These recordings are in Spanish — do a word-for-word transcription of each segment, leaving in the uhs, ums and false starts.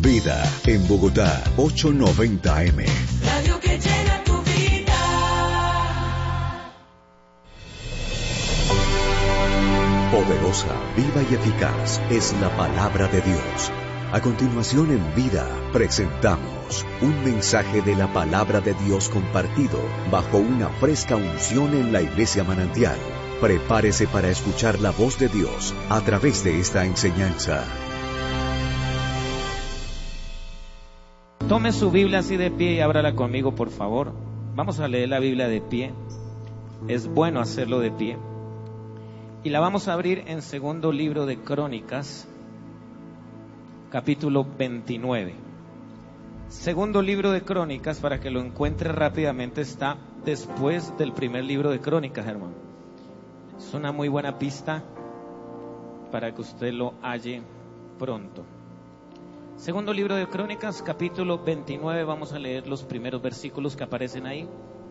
Vida, en Bogotá, ochocientos noventa A M. Radio que llena tu vida. Poderosa, viva y eficaz es la palabra de Dios. A continuación en Vida presentamos un mensaje de la palabra de Dios compartido bajo una fresca unción en la Iglesia Manantial. Prepárese para escuchar la voz de Dios a través de esta enseñanza. Tome su Biblia así de pie y ábrala conmigo, por favor. Vamos a leer la Biblia de pie. Es bueno hacerlo de pie. Y la vamos a abrir en segundo libro de Crónicas, capítulo veintinueve. Segundo libro de Crónicas, para que lo encuentre rápidamente, está después del primer libro de Crónicas, hermano. Es una muy buena pista para que usted lo halle pronto. Segundo libro de Crónicas, capítulo veintinueve, vamos a leer los primeros versículos que aparecen ahí.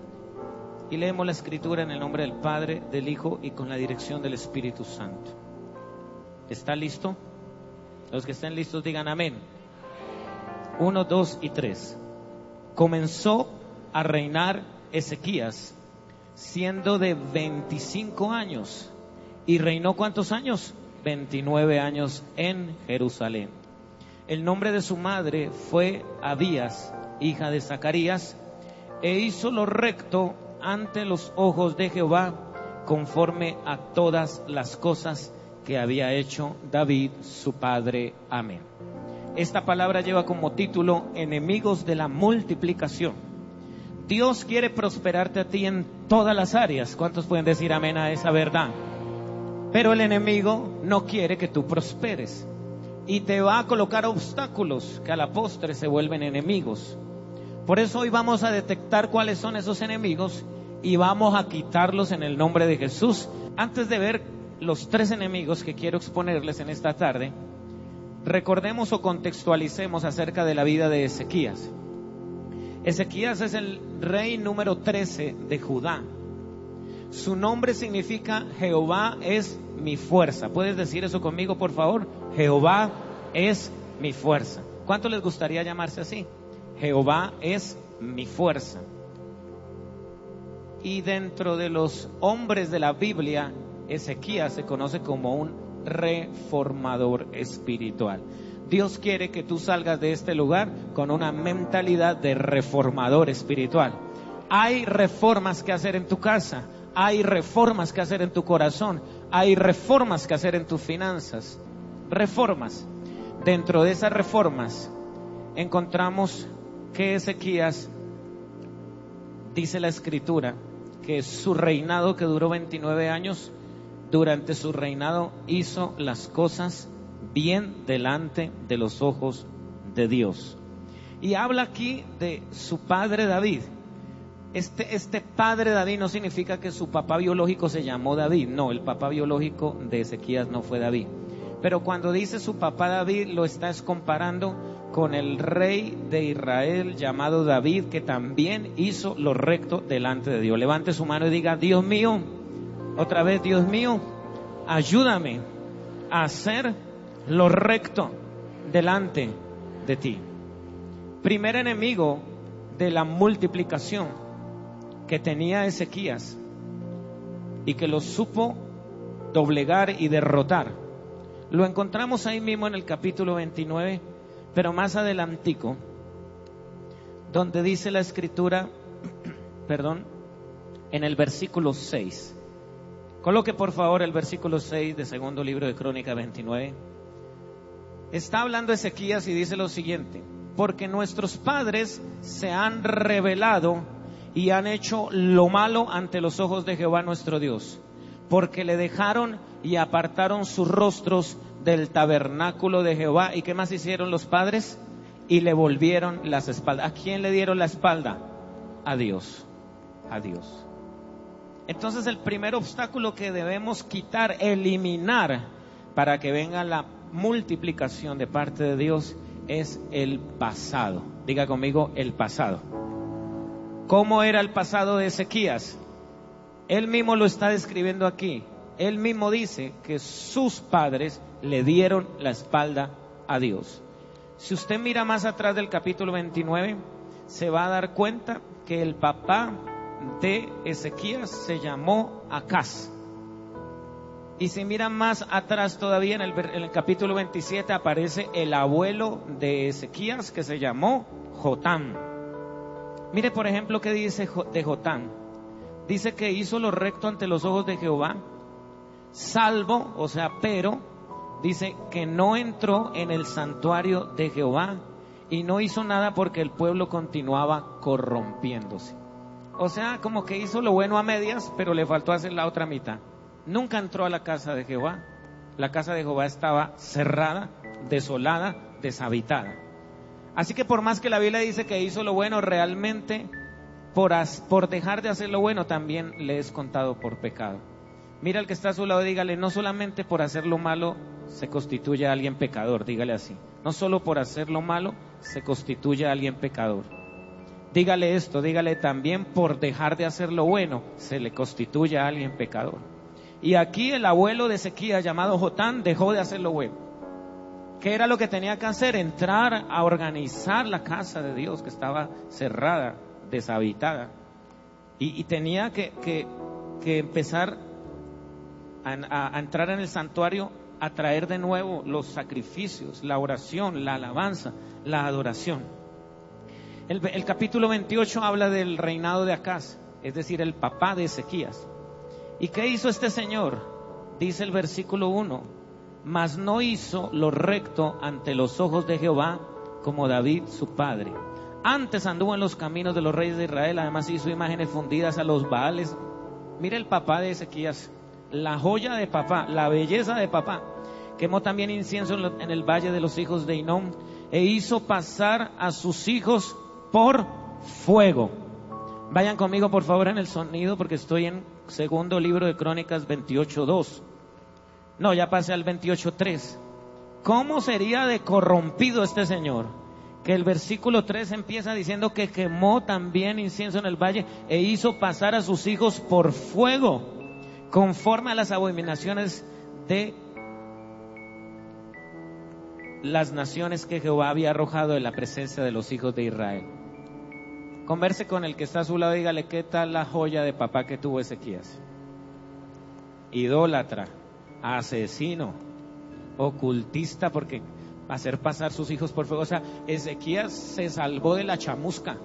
Y leemos la escritura en el nombre del Padre, del Hijo y con la dirección del Espíritu Santo. ¿Está listo? Los que estén listos digan amén. Uno, dos y tres. Comenzó a reinar Ezequías, siendo de veinticinco años. ¿Y reinó cuántos años? veintinueve años en Jerusalén. El nombre de su madre fue Abías, hija de Zacarías, e hizo lo recto ante los ojos de Jehová, conforme a todas las cosas que había hecho David su padre. Amén. Esta palabra lleva como título Enemigos de la multiplicación. Dios quiere prosperarte a ti en todas las áreas. ¿Cuántos pueden decir amén a esa verdad? Pero el enemigo no quiere que tú prosperes y te va a colocar obstáculos que a la postre se vuelven enemigos. Por eso hoy vamos a detectar cuáles son esos enemigos y vamos a quitarlos en el nombre de Jesús. Antes de ver los tres enemigos que quiero exponerles en esta tarde, recordemos o contextualicemos acerca de la vida de Ezequías. Ezequías es el rey número trece de Judá. Su nombre significa Jehová es mi fuerza. ¿Puedes decir eso conmigo, por favor? Jehová es mi fuerza. ¿Cuánto les gustaría llamarse así? Jehová es mi fuerza. Y dentro de los hombres de la Biblia, Ezequías se conoce como un reformador espiritual. Dios quiere que tú salgas de este lugar con una mentalidad de reformador espiritual. Hay reformas que hacer en tu casa, hay reformas que hacer en tu corazón, hay reformas que hacer en tus finanzas. Reformas. Dentro de esas reformas encontramos que Ezequías, dice la escritura, que su reinado, que duró veintinueve años, durante su reinado hizo las cosas bien delante de los ojos de Dios. Y habla aquí de su padre David. Este, este padre David no significa que su papá biológico se llamó David. No, el papá biológico de Ezequías no fue David. Pero cuando dice su papá David, lo está comparando con el rey de Israel llamado David, que también hizo lo recto delante de Dios. Levante su mano y diga: Dios mío, otra vez, Dios mío, ayúdame a hacer lo recto delante de ti. Primer enemigo de la multiplicación que tenía Ezequías y que lo supo doblegar y derrotar, lo encontramos ahí mismo en el capítulo veintinueve, pero más adelantico, donde dice la escritura, perdón, en el versículo seis. Coloque por favor el versículo seis de segundo libro de Crónicas veintinueve. Está hablando Ezequías y dice lo siguiente: porque nuestros padres se han rebelado y han hecho lo malo ante los ojos de Jehová nuestro Dios, porque le dejaron y apartaron sus rostros del tabernáculo de Jehová. ¿Y qué más hicieron los padres? Y le volvieron las espaldas. ¿A quién le dieron la espalda? A Dios, a Dios. Entonces el primer obstáculo que debemos quitar, eliminar, para que venga la multiplicación de parte de Dios, es el pasado. Diga conmigo: el pasado. ¿Cómo era el pasado de Ezequías? Él mismo lo está describiendo aquí. Él mismo dice que sus padres le dieron la espalda a Dios. Si usted mira más atrás del capítulo veintinueve, se va a dar cuenta que el papá de Ezequías se llamó Acaz. Y si mira más atrás todavía, en el, en el capítulo veintisiete aparece el abuelo de Ezequías, que se llamó Jotam. Mire, por ejemplo, qué dice de Jotam. Dice que hizo lo recto ante los ojos de Jehová, salvo, o sea, pero, dice que no entró en el santuario de Jehová y no hizo nada porque el pueblo continuaba corrompiéndose. O sea, como que hizo lo bueno a medias, pero le faltó hacer la otra mitad. Nunca entró a la casa de Jehová. La casa de Jehová estaba cerrada, desolada, deshabitada. Así que por más que la Biblia dice que hizo lo bueno, realmente por, as, por dejar de hacer lo bueno también le es contado por pecado. Mira al que está a su lado y dígale, no solamente por hacer lo malo se constituye a alguien pecador, dígale así. No solo por hacer lo malo se constituye a alguien pecador. Dígale esto, dígale también por dejar de hacer lo bueno se le constituye a alguien pecador. Y aquí el abuelo de Ezequías, llamado Jotam, dejó de hacer lo bueno. ¿Qué era lo que tenía que hacer? Entrar a organizar la casa de Dios, que estaba cerrada, deshabitada. Y, y tenía que, que, que empezar a, a, a entrar en el santuario, a traer de nuevo los sacrificios, la oración, la alabanza, la adoración. El, el capítulo veintiocho habla del reinado de Acaz, es decir, el papá de Ezequías. ¿Y qué hizo este señor? Dice el versículo uno, mas no hizo lo recto ante los ojos de Jehová como David su padre. Antes anduvo en los caminos de los reyes de Israel, además hizo imágenes fundidas a los Baales. Mire el papá de Ezequías, la joya de papá, la belleza de papá. Quemó también incienso en el valle de los hijos de Hinnom e hizo pasar a sus hijos por fuego. Vayan conmigo por favor en el sonido, porque estoy en segundo libro de Crónicas veintiocho dos. No, ya pasé al veintiocho tres. ¿Cómo sería de corrompido este señor? Que el versículo tres empieza diciendo que quemó también incienso en el valle e hizo pasar a sus hijos por fuego, conforme a las abominaciones de las naciones que Jehová había arrojado en la presencia de los hijos de Israel. Converse con el que está a su lado y dígale, ¿qué tal la joya de papá que tuvo Ezequías? Idólatra, asesino, ocultista, porque hacer pasar sus hijos por fuego. O sea, Ezequías se salvó de la chamusca.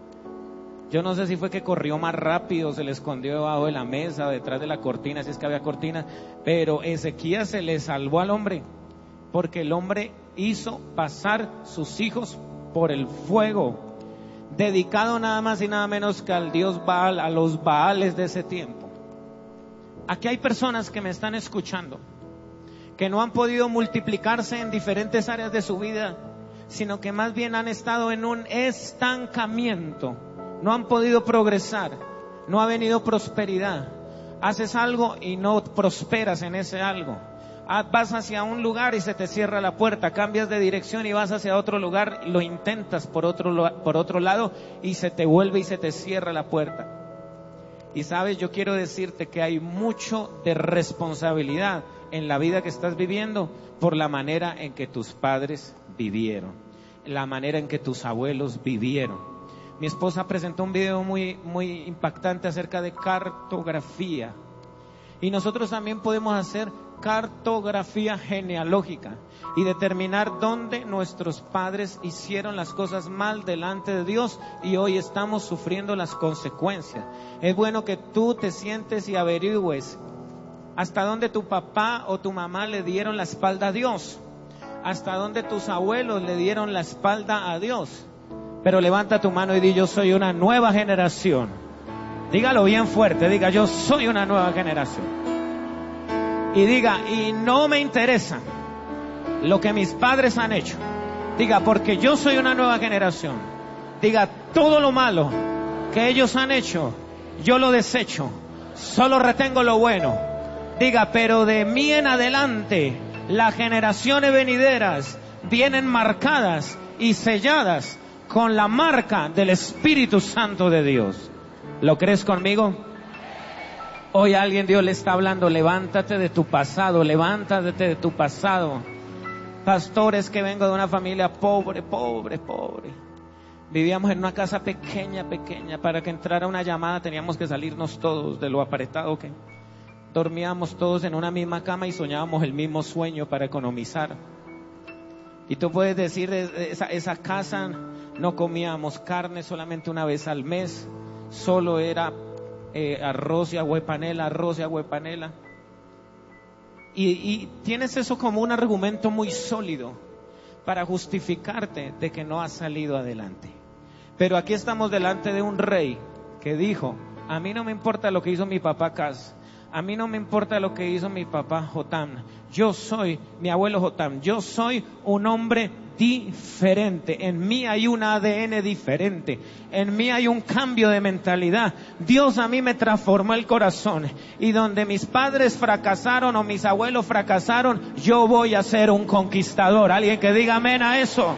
Yo no sé si fue que corrió más rápido, se le escondió debajo de la mesa, detrás de la cortina, si es que había cortinas, pero Ezequías se le salvó al hombre, porque el hombre hizo pasar sus hijos por el fuego, dedicado nada más y nada menos que al dios Baal, a los Baales de ese tiempo. Aquí hay personas que me están escuchando, que no han podido multiplicarse en diferentes áreas de su vida, sino que más bien han estado en un estancamiento, no han podido progresar, no ha venido prosperidad. Haces algo y no prosperas en ese algo. Vas hacia un lugar y se te cierra la puerta, cambias de dirección y vas hacia otro lugar, lo intentas por otro, por otro lado y se te vuelve y se te cierra la puerta. Y sabes, yo quiero decirte que hay mucho de responsabilidad en la vida que estás viviendo por la manera en que tus padres vivieron, la manera en que tus abuelos vivieron. Mi esposa presentó un video muy, muy impactante acerca de cartografía. Y nosotros también podemos hacer cartografía genealógica y determinar dónde nuestros padres hicieron las cosas mal delante de Dios y hoy estamos sufriendo las consecuencias. Es bueno que tú te sientes y averigües hasta dónde tu papá o tu mamá le dieron la espalda a Dios, hasta dónde tus abuelos le dieron la espalda a Dios. Pero levanta tu mano y di, yo soy una nueva generación. Dígalo bien fuerte, diga, yo soy una nueva generación. Y diga, y no me interesa lo que mis padres han hecho. Diga, porque yo soy una nueva generación. Diga, todo lo malo que ellos han hecho, yo lo desecho. Solo retengo lo bueno. Diga, pero de mí en adelante, las generaciones venideras vienen marcadas y selladas con la marca del Espíritu Santo de Dios. ¿Lo crees conmigo? Hoy alguien, Dios le está hablando, levántate de tu pasado, levántate de tu pasado. Pastores que vengo de una familia pobre, pobre, pobre. Vivíamos en una casa pequeña, pequeña. Para que entrara una llamada teníamos que salirnos todos de lo apretado que dormíamos todos en una misma cama y soñábamos el mismo sueño para economizar. Y tú puedes decir, esa, esa casa no comíamos carne solamente una vez al mes, solo era eh, arroz y agua de panela, arroz y agua de panela. Y, y tienes eso como un argumento muy sólido para justificarte de que no has salido adelante. Pero aquí estamos delante de un rey que dijo, a mí no me importa lo que hizo mi papá Acaz, a mí no me importa lo que hizo mi papá Jotam, yo soy mi abuelo Jotam, yo soy un hombre diferente, en mí hay un A D N diferente, en mí hay un cambio de mentalidad. Dios a mí me transformó el corazón, y donde mis padres fracasaron o mis abuelos fracasaron, yo voy a ser un conquistador. Alguien que diga amén a eso.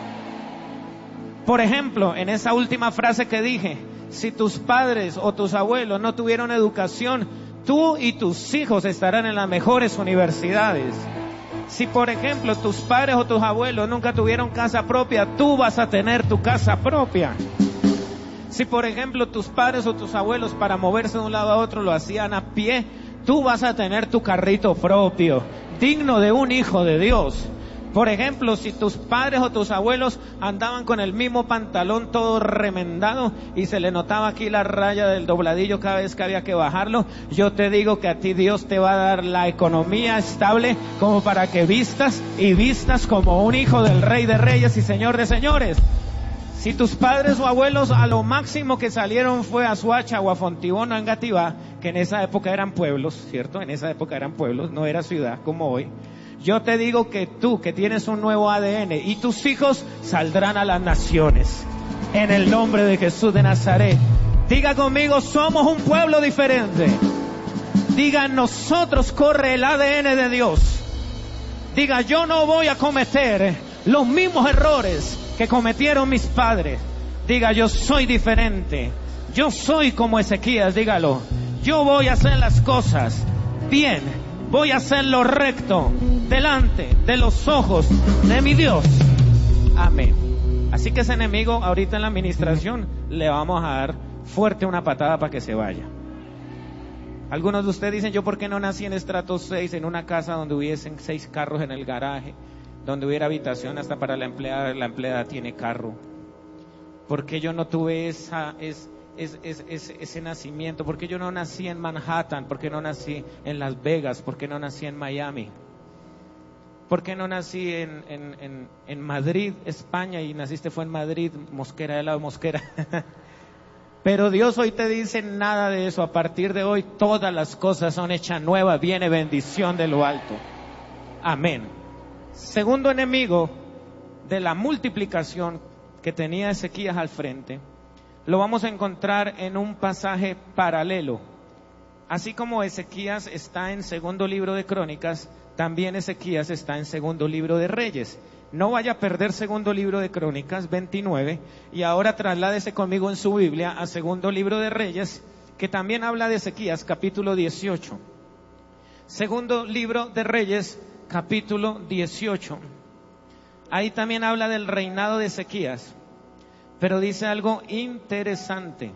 Por ejemplo, en esa última frase que dije, si tus padres o tus abuelos no tuvieron educación, tú y tus hijos estarán en las mejores universidades. Si por ejemplo tus padres o tus abuelos nunca tuvieron casa propia, tú vas a tener tu casa propia. Si por ejemplo tus padres o tus abuelos para moverse de un lado a otro lo hacían a pie, tú vas a tener tu carrito propio, digno de un hijo de Dios. Por ejemplo, si tus padres o tus abuelos andaban con el mismo pantalón todo remendado y se le notaba aquí la raya del dobladillo cada vez que había que bajarlo, yo te digo que a ti Dios te va a dar la economía estable como para que vistas y vistas como un hijo del Rey de Reyes y Señor de Señores. Si tus padres o abuelos a lo máximo que salieron fue a Suacha o a Fontibón o a Engativá, que en esa época eran pueblos, ¿cierto? En esa época eran pueblos, no era ciudad como hoy. Yo te digo que tú, que tienes un nuevo A D N, y tus hijos saldrán a las naciones. En el nombre de Jesús de Nazaret. Diga conmigo, somos un pueblo diferente. Diga, en nosotros corre el A D N de Dios. Diga, yo no voy a cometer los mismos errores que cometieron mis padres. Diga, yo soy diferente. Yo soy como Ezequías, dígalo. Yo voy a hacer las cosas bien. Voy a hacer lo recto delante de los ojos de mi Dios. Amén. Así que ese enemigo ahorita en la administración le vamos a dar fuerte una patada para que se vaya. Algunos de ustedes dicen, yo por qué no nací en estrato seis, en una casa donde hubiesen seis carros en el garaje, donde hubiera habitación hasta para la empleada, la empleada tiene carro. ¿Por qué yo no tuve esa... Es, Es, es, es, ese nacimiento? ¿Por qué yo no nací en Manhattan? ¿Por qué no nací en Las Vegas? ¿Por qué no nací en Miami? ¿Por qué no nací en, en, en, en Madrid, España, y naciste fue en Madrid, Mosquera, de la Mosquera? Pero Dios hoy te dice nada de eso. A partir de hoy todas las cosas son hechas nuevas, viene bendición de lo alto. Amén. Segundo enemigo de la multiplicación que tenía Ezequías al frente, lo vamos a encontrar en un pasaje paralelo. Así como Ezequías está en segundo libro de Crónicas, también Ezequías está en segundo libro de Reyes. No vaya a perder segundo libro de Crónicas veintinueve, y ahora trasládese conmigo en su Biblia a segundo libro de Reyes, que también habla de Ezequías, capítulo dieciocho. Segundo libro de Reyes, capítulo dieciocho. Ahí también habla del reinado de Ezequías. Pero dice algo interesante,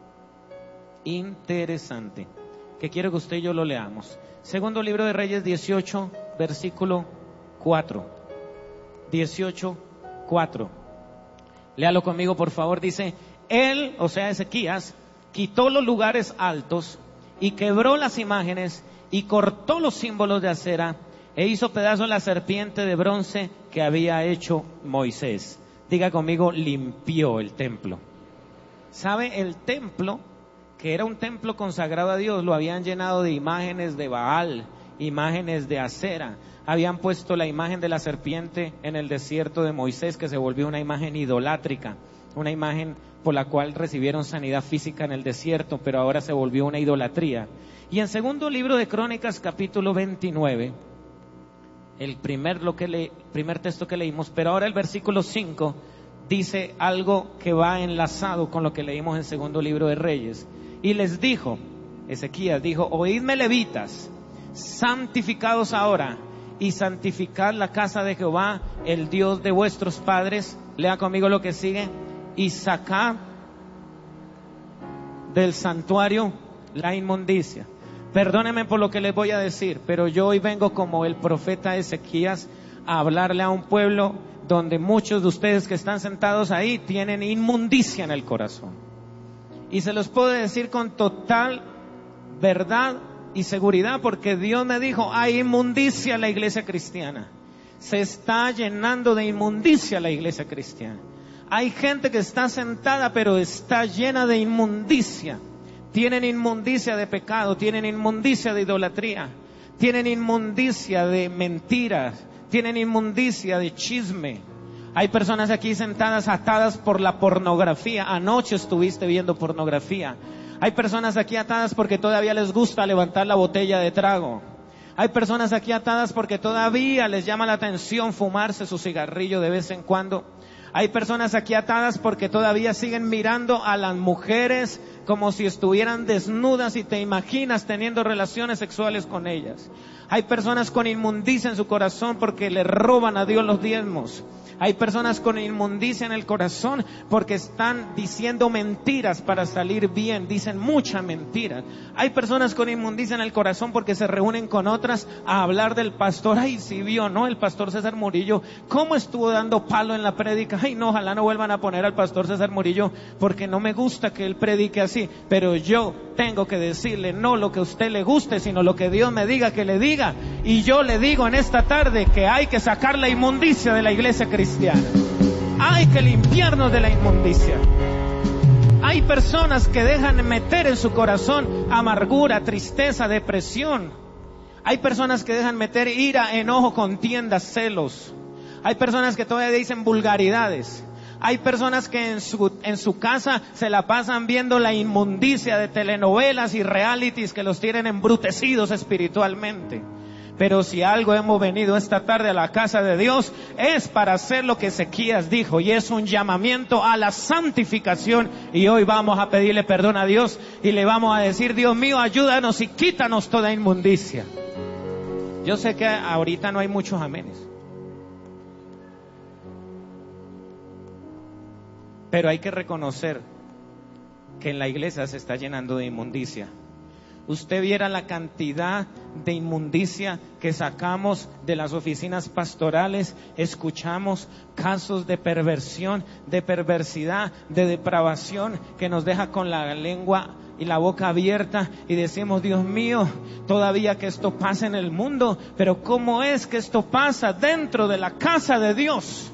interesante, que quiero que usted y yo lo leamos. Segundo libro de Reyes dieciocho, versículo cuatro. dieciocho, cuatro. Léalo conmigo, por favor. Dice, él, o sea Ezequías, quitó los lugares altos y quebró las imágenes y cortó los símbolos de acera e hizo pedazos la serpiente de bronce que había hecho Moisés. Diga conmigo, limpió el templo. ¿Sabe? El templo, que era un templo consagrado a Dios, lo habían llenado de imágenes de Baal, imágenes de acera. Habían puesto la imagen de la serpiente en el desierto de Moisés, que se volvió una imagen idolátrica, una imagen por la cual recibieron sanidad física en el desierto, pero ahora se volvió una idolatría. Y en segundo libro de Crónicas, capítulo veintinueve, el primer, lo que le, primer texto que leímos, pero ahora el versículo cinco dice algo que va enlazado con lo que leímos en segundo libro de Reyes. Y les dijo, Ezequías dijo, oídme levitas, santificados ahora, y santificad la casa de Jehová, el Dios de vuestros padres. Lea conmigo lo que sigue. Y sacad del santuario la inmundicia. Perdónenme por lo que les voy a decir, pero yo hoy vengo como el profeta Ezequías a hablarle a un pueblo donde muchos de ustedes que están sentados ahí tienen inmundicia en el corazón. Y se los puedo decir con total verdad y seguridad, porque Dios me dijo, hay inmundicia en la iglesia cristiana. Se está llenando de inmundicia la iglesia cristiana. Hay gente que está sentada, pero está llena de inmundicia. Tienen inmundicia de pecado, tienen inmundicia de idolatría, tienen inmundicia de mentiras, tienen inmundicia de chisme. Hay personas aquí sentadas atadas por la pornografía. Anoche estuviste viendo pornografía. Hay personas aquí atadas porque todavía les gusta levantar la botella de trago. Hay personas aquí atadas porque todavía les llama la atención fumarse su cigarrillo de vez en cuando. Hay personas aquí atadas porque todavía siguen mirando a las mujeres como si estuvieran desnudas y te imaginas teniendo relaciones sexuales con ellas. Hay personas con inmundicia en su corazón porque le roban a Dios los diezmos. Hay personas con inmundicia en el corazón porque están diciendo mentiras para salir bien, dicen mucha mentira. Hay personas con inmundicia en el corazón porque se reúnen con otras a hablar del pastor. Ay, si vio, ¿no? El pastor César Murillo, ¿cómo estuvo dando palo en la prédica? Ay, no, ojalá no vuelvan a poner al pastor César Murillo porque no me gusta que él predique así. Pero yo tengo que decirle no lo que a usted le guste, sino lo que Dios me diga que le diga. Y yo le digo en esta tarde que hay que sacar la inmundicia de la iglesia cristiana. Hay que limpiarnos de la inmundicia. Hay personas que dejan meter en su corazón amargura, tristeza, depresión. Hay personas que dejan meter ira, enojo, contiendas, celos. Hay personas que todavía dicen vulgaridades. Hay personas que en su, en su casa se la pasan viendo la inmundicia de telenovelas y realities que los tienen embrutecidos espiritualmente. Pero si algo hemos venido esta tarde a la casa de Dios es para hacer lo que Ezequías dijo, y es un llamamiento a la santificación. Y hoy vamos a pedirle perdón a Dios y le vamos a decir, Dios mío, ayúdanos y quítanos toda inmundicia. Yo sé que ahorita no hay muchos amenes, pero hay que reconocer que en la iglesia se está llenando de inmundicia. Usted viera la cantidad de inmundicia que sacamos de las oficinas pastorales. Escuchamos casos de perversión, de perversidad, de depravación que nos deja con la lengua y la boca abierta y decimos, Dios mío, todavía que esto pasa en el mundo, pero ¿cómo es que esto pasa dentro de la casa de Dios?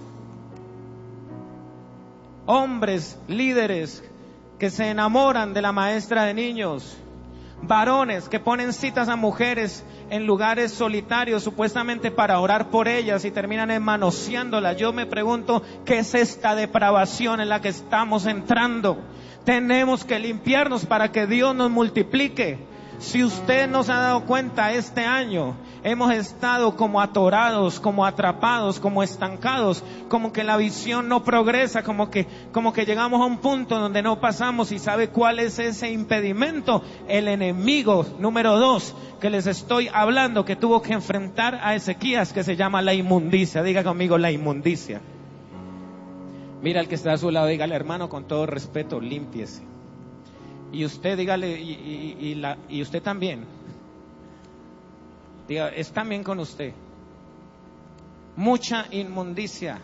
Hombres, líderes que se enamoran de la maestra de niños. Varones que ponen citas a mujeres en lugares solitarios supuestamente para orar por ellas y terminan manoseándolas. Yo me pregunto, ¿qué es esta depravación en la que estamos entrando? Tenemos que limpiarnos para que Dios nos multiplique. Si usted no se ha dado cuenta, este año hemos estado como atorados, como atrapados, como estancados, como que la visión no progresa, como que, como que llegamos a un punto donde no pasamos. ¿Y sabe cuál es ese impedimento? El enemigo número dos que les estoy hablando, que tuvo que enfrentar a Ezequías, que se llama la inmundicia. Diga conmigo, la inmundicia. Mira al que está a su lado, dígale, hermano, con todo respeto, límpiese. Y usted dígale, y, y, y, la, y usted también, diga, es también con usted. Mucha inmundicia.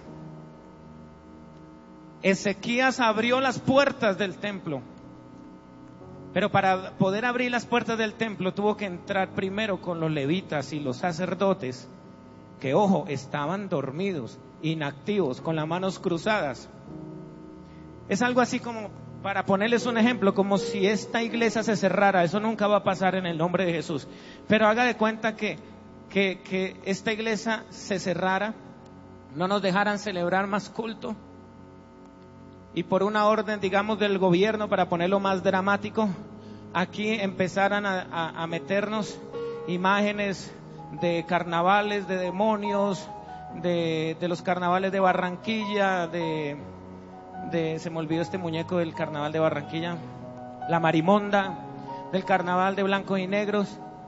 Ezequías abrió las puertas del templo, pero para poder abrir las puertas del templo tuvo que entrar primero con los levitas y los sacerdotes, que ojo, estaban dormidos, inactivos, con las manos cruzadas. Es algo así como, para ponerles un ejemplo, como si esta iglesia se cerrara. Eso nunca va a pasar en el nombre de Jesús. Pero haga de cuenta que, que, que esta iglesia se cerrara, no nos dejaran celebrar más culto, y por una orden, digamos, del gobierno, para ponerlo más dramático, aquí empezaran a, a, a meternos imágenes de carnavales, de demonios, de, de los carnavales de Barranquilla, de... De, se me olvidó este muñeco del carnaval de Barranquilla, la marimonda, del carnaval de blancos y negros,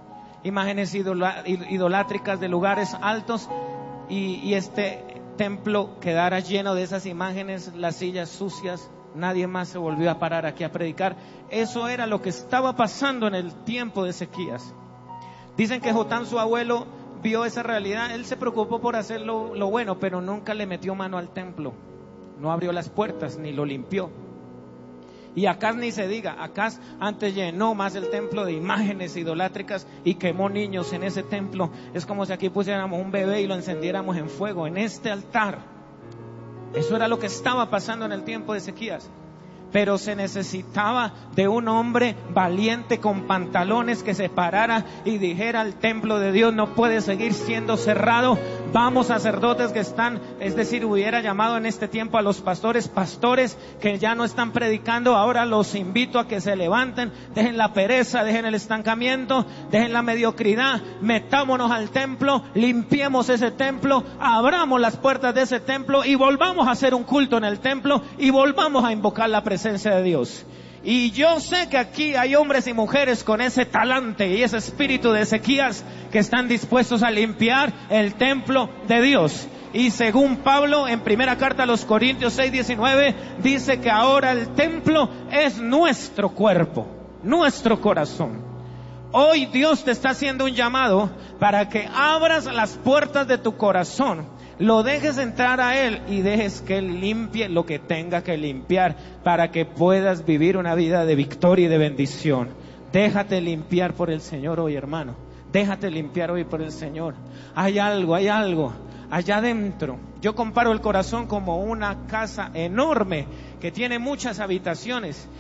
imágenes idola- idolátricas de lugares altos y, y este templo quedara lleno de esas imágenes, las sillas sucias, nadie más se volvió a parar aquí a predicar. Eso era lo que estaba pasando en el tiempo de Ezequías. Dicen que Jotam, su abuelo, vio esa realidad. Él se preocupó por hacer lo, lo bueno, pero nunca le metió mano al templo. No abrió las puertas ni lo limpió. Y Acaz ni se diga. Acaz antes llenó más el templo de imágenes idolátricas y quemó niños en ese templo. Es como si aquí pusiéramos un bebé y lo encendiéramos en fuego en este altar. Eso era lo que estaba pasando en el tiempo de Ezequías. Pero se necesitaba de un hombre valiente con pantalones que se parara y dijera al templo de Dios no puede seguir siendo cerrado. Vamos, sacerdotes que están, es decir, hubiera llamado en este tiempo a los pastores, pastores que ya no están predicando, ahora los invito a que se levanten, dejen la pereza, dejen el estancamiento, dejen la mediocridad, metámonos al templo, limpiemos ese templo, abramos las puertas de ese templo y volvamos a hacer un culto en el templo y volvamos a invocar la presencia de Dios. Y yo sé que aquí hay hombres y mujeres con ese talante y ese espíritu de Ezequías que están dispuestos a limpiar el templo de Dios. Y según Pablo en primera carta a los Corintios seis diecinueve dice que ahora el templo es nuestro cuerpo, nuestro corazón. Hoy Dios te está haciendo un llamado para que abras las puertas de tu corazón, lo dejes entrar a Él y dejes que Él limpie lo que tenga que limpiar para que puedas vivir una vida de victoria y de bendición. Déjate limpiar por el Señor hoy, hermano. Déjate limpiar hoy por el Señor. Hay algo, hay algo allá adentro. Yo comparo el corazón como una casa enorme que tiene muchas habitaciones